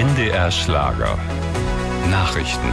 NDR Schlager. Nachrichten.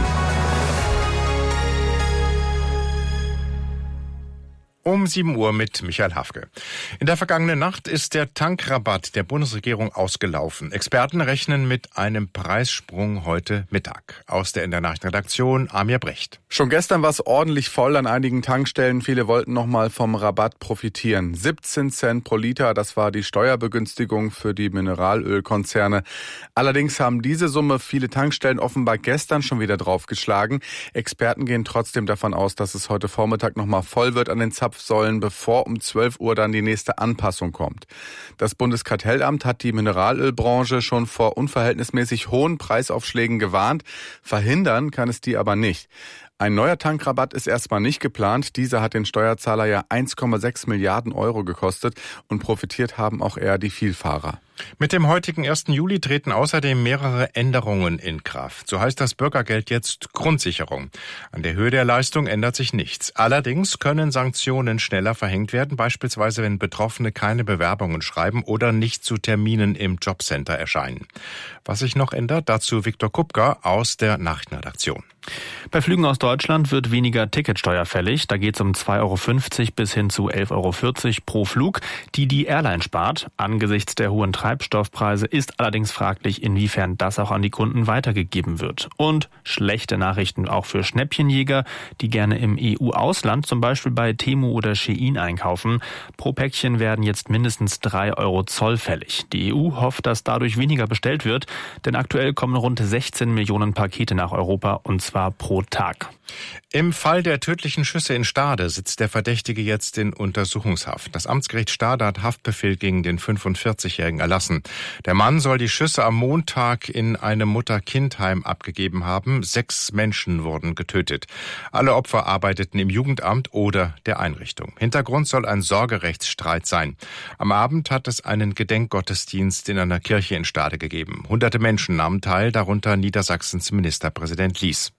Um 7 Uhr mit Michael Hafke. In der vergangenen Nacht ist der Tankrabatt der Bundesregierung ausgelaufen. Experten rechnen mit einem Preissprung heute Mittag. Aus der NDR Nachrichtenredaktion Amir Brecht. Schon gestern war es ordentlich voll an einigen Tankstellen. Viele wollten nochmal vom Rabatt profitieren. 17 Cent pro Liter, das war die Steuerbegünstigung für die Mineralölkonzerne. Allerdings haben diese Summe viele Tankstellen offenbar gestern schon wieder draufgeschlagen. Experten gehen trotzdem davon aus, dass es heute Vormittag nochmal voll wird an den Zapfsäulen, bevor um 12 Uhr dann die nächste Anpassung kommt. Das Bundeskartellamt hat die Mineralölbranche schon vor unverhältnismäßig hohen Preisaufschlägen gewarnt. Verhindern kann es die aber nicht. Ein neuer Tankrabatt ist erstmal nicht geplant. Dieser hat den Steuerzahler ja 1,6 Milliarden Euro gekostet und profitiert haben auch eher die Vielfahrer. Mit dem heutigen 1. Juli treten außerdem mehrere Änderungen in Kraft. So heißt das Bürgergeld jetzt Grundsicherung. An der Höhe der Leistung ändert sich nichts. Allerdings können Sanktionen schneller verhängt werden, beispielsweise wenn Betroffene keine Bewerbungen schreiben oder nicht zu Terminen im Jobcenter erscheinen. Was sich noch ändert, dazu Viktor Kupka aus der Nachrichtenredaktion. Bei Flügen aus Deutschland wird weniger Ticketsteuer fällig. Da geht es um 2,50 € bis hin zu 11,40 € pro Flug, die Airline spart. Angesichts der hohen Treibstoffpreise ist allerdings fraglich, inwiefern das auch an die Kunden weitergegeben wird. Und schlechte Nachrichten auch für Schnäppchenjäger, die gerne im EU-Ausland, zum Beispiel bei Temu oder Shein einkaufen. Pro Päckchen werden jetzt mindestens 3 € Zoll fällig. Die EU hofft, dass dadurch weniger bestellt wird, denn aktuell kommen rund 16 Millionen Pakete nach Europa, und zwar pro Tag. Im Fall der tödlichen Schüsse in Stade sitzt der Verdächtige jetzt in Untersuchungshaft. Das Amtsgericht Stade hat Haftbefehl gegen den 45-Jährigen erlassen. Der Mann soll die Schüsse am Montag in einem Mutter-Kind-Heim abgegeben haben. 6 Menschen wurden getötet. Alle Opfer arbeiteten im Jugendamt oder der Einrichtung. Hintergrund soll ein Sorgerechtsstreit sein. Am Abend hat es einen Gedenkgottesdienst in einer Kirche in Stade gegeben. Hunderte Menschen nahmen teil, darunter Niedersachsens Ministerpräsident Lies.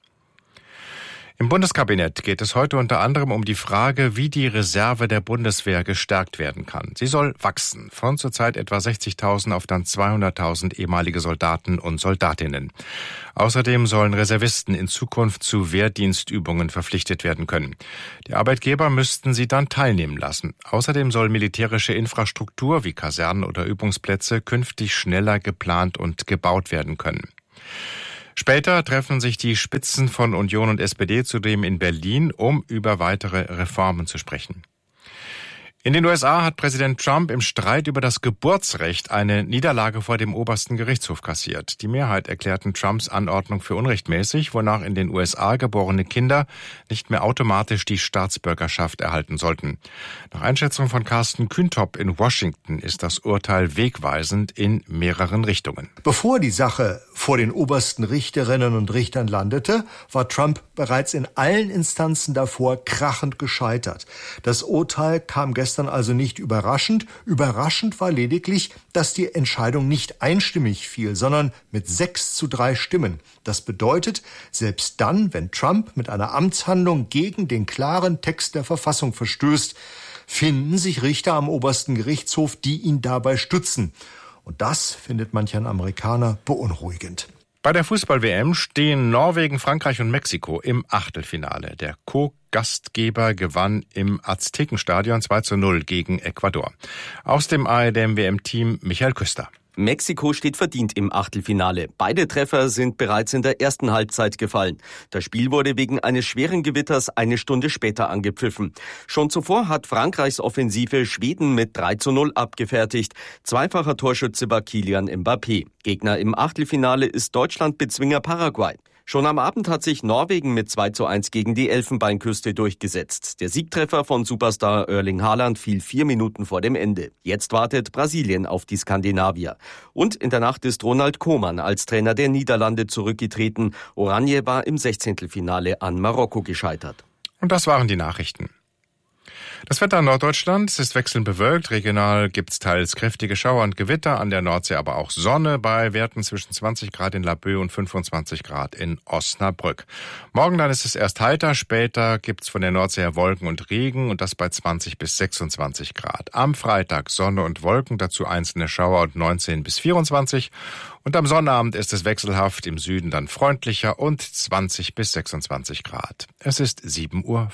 Im Bundeskabinett geht es heute unter anderem um die Frage, wie die Reserve der Bundeswehr gestärkt werden kann. Sie soll wachsen, von zurzeit etwa 60.000 auf dann 200.000 ehemalige Soldaten und Soldatinnen. Außerdem sollen Reservisten in Zukunft zu Wehrdienstübungen verpflichtet werden können. Die Arbeitgeber müssten sie dann teilnehmen lassen. Außerdem soll militärische Infrastruktur wie Kasernen oder Übungsplätze künftig schneller geplant und gebaut werden können. Später treffen sich die Spitzen von Union und SPD zudem in Berlin, um über weitere Reformen zu sprechen. In den USA hat Präsident Trump im Streit über das Geburtsrecht eine Niederlage vor dem obersten Gerichtshof kassiert. Die Mehrheit erklärten Trumps Anordnung für unrechtmäßig, wonach in den USA geborene Kinder nicht mehr automatisch die Staatsbürgerschaft erhalten sollten. Nach Einschätzung von Carsten Kühntop in Washington ist das Urteil wegweisend in mehreren Richtungen. Bevor die Sache vor den obersten Richterinnen und Richtern landete, war Trump bereits in allen Instanzen davor krachend gescheitert. Das Urteil kam gestern also nicht überraschend. Überraschend war lediglich, dass die Entscheidung nicht einstimmig fiel, sondern mit 6:3 Stimmen. Das bedeutet, selbst dann, wenn Trump mit einer Amtshandlung gegen den klaren Text der Verfassung verstößt, finden sich Richter am obersten Gerichtshof, die ihn dabei stützen. Und das findet manch ein Amerikaner beunruhigend. Bei der Fußball-WM stehen Norwegen, Frankreich und Mexiko im Achtelfinale. Der Co-Gastgeber gewann im Aztekenstadion 2:0 gegen Ecuador. Aus dem ARD-WM-Team Michael Küster. Mexiko steht verdient im Achtelfinale. Beide Treffer sind bereits in der ersten Halbzeit gefallen. Das Spiel wurde wegen eines schweren Gewitters eine Stunde später angepfiffen. Schon zuvor hat Frankreichs Offensive Schweden mit 3:0 abgefertigt. Zweifacher Torschütze war Kylian Mbappé. Gegner im Achtelfinale ist Deutschland-Bezwinger Paraguay. Schon am Abend hat sich Norwegen mit 2:1 gegen die Elfenbeinküste durchgesetzt. Der Siegtreffer von Superstar Erling Haaland fiel 4 Minuten vor dem Ende. Jetzt wartet Brasilien auf die Skandinavier. Und in der Nacht ist Ronald Koeman als Trainer der Niederlande zurückgetreten. Oranje war im 16. Finale an Marokko gescheitert. Und das waren die Nachrichten. Das Wetter in Norddeutschland ist wechselnd bewölkt. Regional gibt's teils kräftige Schauer und Gewitter, an der Nordsee aber auch Sonne bei Werten zwischen 20 Grad in Laboe und 25 Grad in Osnabrück. Morgen dann ist es erst heiter, später gibt's von der Nordsee her Wolken und Regen und das bei 20 bis 26 Grad. Am Freitag Sonne und Wolken, dazu einzelne Schauer und 19 bis 24. Und am Sonnabend ist es wechselhaft, im Süden dann freundlicher und 20 bis 26 Grad. Es ist 7:05 Uhr.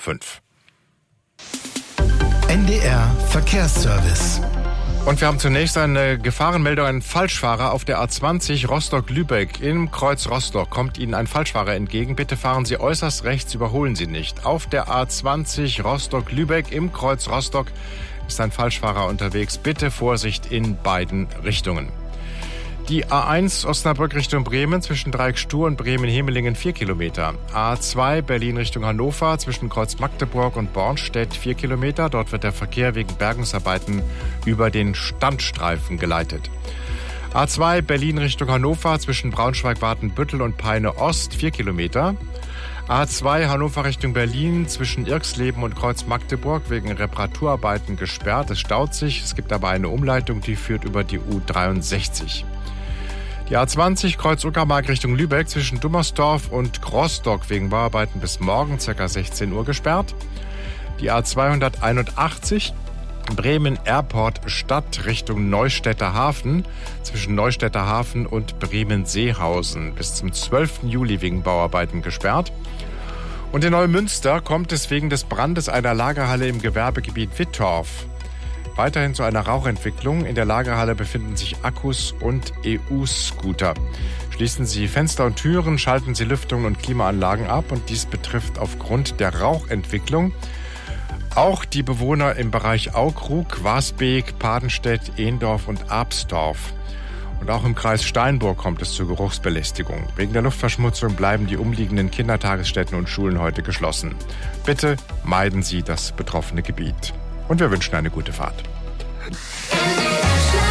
NDR Verkehrsservice. Und wir haben zunächst eine Gefahrenmeldung. Ein Falschfahrer auf der A20 Rostock-Lübeck. Im Kreuz Rostock kommt Ihnen ein Falschfahrer entgegen. Bitte fahren Sie äußerst rechts, überholen Sie nicht. Auf der A20 Rostock-Lübeck im Kreuz Rostock ist ein Falschfahrer unterwegs. Bitte Vorsicht in beiden Richtungen. Die A1 Osnabrück Richtung Bremen zwischen Dreieck-Stur und Bremen-Hemelingen 4 Kilometer. A2 Berlin Richtung Hannover zwischen Kreuz Magdeburg und Bornstedt 4 Kilometer. Dort wird der Verkehr wegen Bergungsarbeiten über den Standstreifen geleitet. A2 Berlin Richtung Hannover zwischen Braunschweig-Watenbüttel und Peine Ost 4 Kilometer. A2 Hannover Richtung Berlin zwischen Irxleben und Kreuz Magdeburg wegen Reparaturarbeiten gesperrt. Es staut sich. Es gibt aber eine Umleitung, die führt über die U63. Die A20 Kreuz Uckermark Richtung Lübeck zwischen Dummersdorf und Rostock wegen Bauarbeiten bis morgen ca. 16 Uhr gesperrt. Die A281 Bremen Airport Stadt Richtung Neustädter Hafen zwischen Neustädter Hafen und Bremen-Seehausen bis zum 12. Juli wegen Bauarbeiten gesperrt. Und in Neumünster kommt es wegen des Brandes einer Lagerhalle im Gewerbegebiet Wittorf weiterhin zu einer Rauchentwicklung. In der Lagerhalle befinden sich Akkus und EU-Scooter. Schließen Sie Fenster und Türen, schalten Sie Lüftungen und Klimaanlagen ab. Und dies betrifft aufgrund der Rauchentwicklung auch die Bewohner im Bereich Aukrug, Wasbeek, Padenstedt, Ehndorf und Absdorf. Und auch im Kreis Steinburg kommt es zu Geruchsbelästigung. Wegen der Luftverschmutzung bleiben die umliegenden Kindertagesstätten und Schulen heute geschlossen. Bitte meiden Sie das betroffene Gebiet. Und wir wünschen eine gute Fahrt.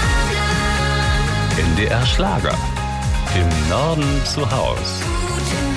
NDR Schlager. Im Norden zu Haus.